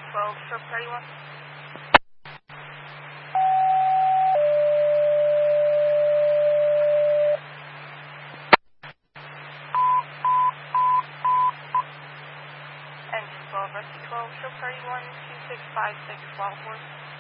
12, stroke 31. Engine 12, rescue 12, stroke 31, 2656, Wildford.